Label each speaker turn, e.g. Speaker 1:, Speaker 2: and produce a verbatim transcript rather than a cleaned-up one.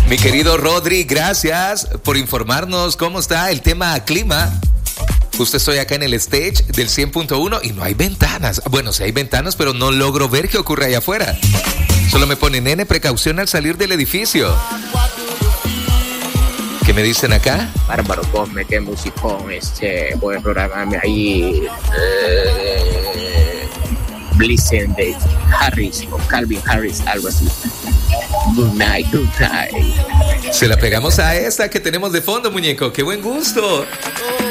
Speaker 1: Mi querido Rodri, gracias por informarnos cómo está el tema clima. Justo estoy acá en el stage del cien punto uno y no hay ventanas. Bueno, sí hay ventanas, pero no logro ver qué ocurre allá afuera. Solo me pone, nene, precaución al salir del edificio. ¿Qué me dicen acá?
Speaker 2: Bárbaro, ponme qué musicón, este, voy a programarme ahí. Eh, Blitzen de Harris o Calvin Harris, algo así. Good night, good night.
Speaker 1: Se la pegamos a esta que tenemos de fondo, muñeco. ¡Qué buen gusto!